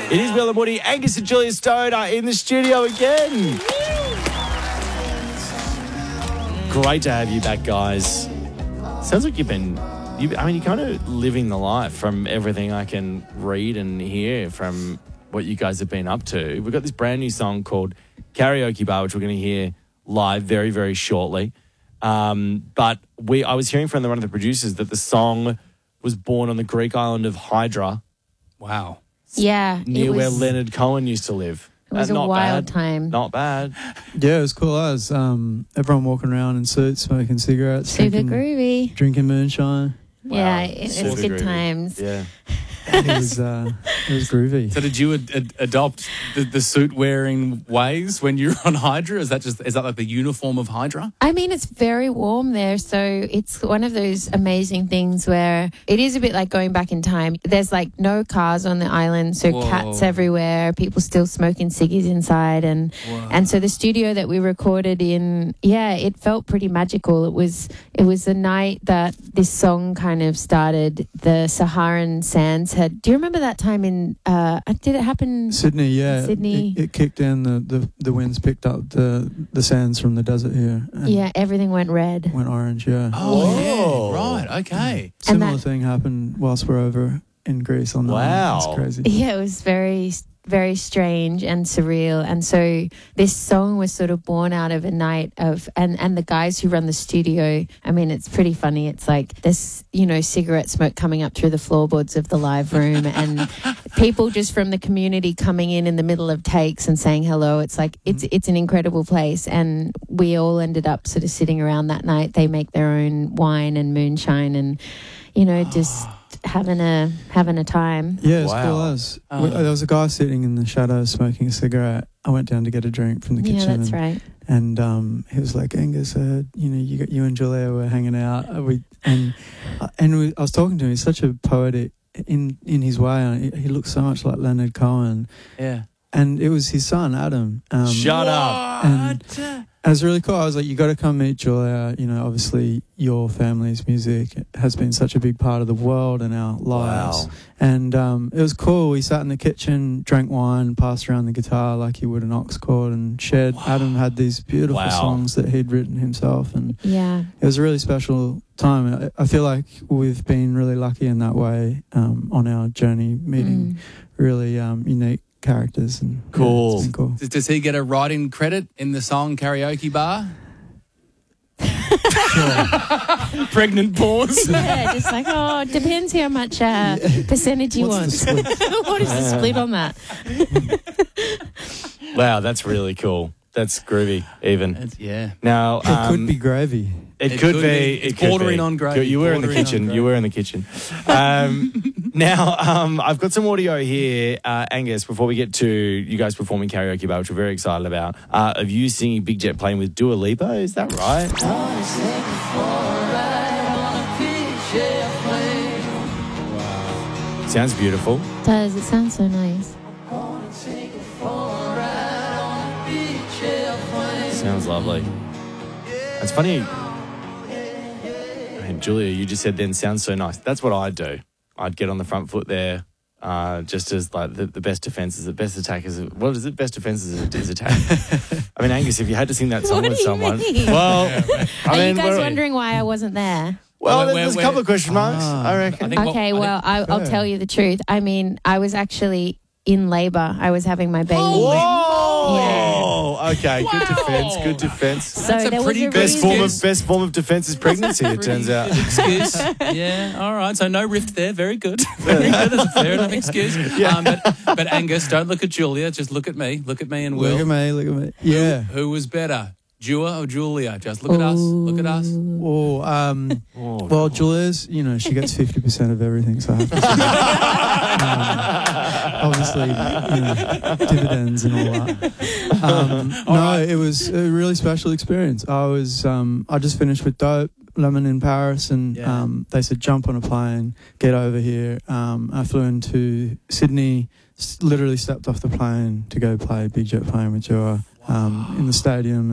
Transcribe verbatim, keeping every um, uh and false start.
It is Will and Woody. Angus and Julia Stone are in the studio again. Great to have you back, guys. Sounds like you've been, you, I mean, you're kind of living the life from everything I can read and hear from what you guys have been up to. We've got this brand new song called Karaoke Bar, which we're going to hear live very, very shortly. Um, but we, I was hearing from the, one of the producers that the song was born on the Greek island of Hydra. Wow. Yeah. Near it was, where Leonard Cohen used to live. It was Uh, a not wild bad. time. Not bad. Yeah, it was cool as um, everyone walking around in suits, smoking cigarettes, Super drinking, groovy. drinking moonshine. Yeah, Wow. it, it's Super good groovy. times. Yeah. It was uh, it was groovy. So did you ad- ad- adopt the, the suit-wearing ways when you were on Hydra? Is that just is that like the uniform of Hydra? I mean, it's very warm there, so it's one of those amazing things where it is a bit like going back in time. There's like no cars on the island, so Whoa. cats everywhere, people still smoking ciggies inside, and Whoa. and so the studio that we recorded in, yeah, it felt pretty magical. It was it was the night that this song kind of started. The Saharan sands had. Do you remember that time in? Uh, did it happen? Sydney, yeah. Sydney. It, it kicked in. The, the, the winds picked up the, the sands from the desert here. And Yeah, everything went red. went orange, yeah. Oh, Whoa. yeah. Right. Okay. Similar that- thing happened whilst we're over in Greece on the Wow. island. It's crazy. Yeah, it was very, very strange and surreal. And so this song was sort of born out of a night of, and, and the guys who run the studio, I mean, it's pretty funny. It's like this, you know, cigarette smoke coming up through the floorboards of the live room and people just from the community coming in in the middle of takes and saying hello. It's like, it's, it's an incredible place. And we all ended up sort of sitting around that night. They make their own wine and moonshine and, you know, just having a having a time. Yeah, it's Wow. cool as. Oh. We- There was a guy sitting in the shadows smoking a cigarette. I went down to get a drink from the kitchen. Yeah, that's and, right. And um, he was like, Angus, uh, you know, you got you and Julia were hanging out. Uh, We and uh, and we, I was talking to him. He's such a poetic in in his way. Uh, He, he looks so much like Leonard Cohen. Yeah. And it was his son, Adam. Um, Shut up. And it was really cool. I was like, you got to come meet Julia. You know, obviously your family's music has been such a big part of the world and our lives. Wow. And um, it was cool. We sat in the kitchen, drank wine, passed around the guitar like you would an aux chord, and shared. Wow. Adam had these beautiful Wow. songs that he'd written himself, and Yeah. it was a really special time. I, I feel like we've been really lucky in that way um, on our journey, meeting Mm. really um, unique characters. And yeah, Cool. it's been cool. Does, does he get a writing credit in the song Karaoke Bar? Pregnant pause. Yeah, just like, oh, it depends how much uh, percentage he What's the wants. split? What is the split on that? Wow, that's really cool. That's groovy, even. It's- yeah. Now, It um, could be gravy. It, It could, could be. be. It It's could bordering be. on gravy, You were in the bordering on kitchen. gravy. You were in the kitchen. Um, now, um, I've got some audio here, uh, Angus, before we get to you guys performing Karaoke Bar, which we're very excited about, uh, of you singing Big Jet Plane with Dua Lipa. Is that right? Sounds beautiful. Does it sound so nice? Sounds lovely. It's funny. I mean, Julia, you just said then sounds so nice. That's what I'd do. I'd get on the front foot there, uh, just as like the, the best defense is the best attack is what is it? Best defense is, is attack. I mean, Angus, if you had to sing that song What with do you someone, mean? well, I Are mean, you guys we're- wondering why I wasn't there? well, Where- there's where- a couple of question marks. Ah, I reckon. I think what- Okay, I think- well, I, I'll Fair. tell you the truth. I mean, I was actually in labour. I was having my baby. Whoa! Okay, good Wow. defense. Good defense. So That's a there was pretty a Best reason. form of best form of defense is pregnancy. It turns out. Excuse. Yeah, all right. So no rift there. Very good. Very good. That's a fair enough excuse. Um, but, but Angus, don't look at Julia. Just look at me. Look at me and Will. Look at me, look at me. Yeah. Who was better, Dua or Julia? Just look at us. Look at us. Oh, um, Oh, well, Julia's, you know, she gets fifty percent of everything, so I have to say. um, obviously, you know, dividends and all that. Um, no, it was a really special experience. I was, um, I just finished with Dope, Lemon in Paris, and Yeah. um, they said, jump on a plane, get over here. Um, I flew into Sydney, s- literally stepped off the plane to go play Big Jet Plane with Joa um, in the stadium.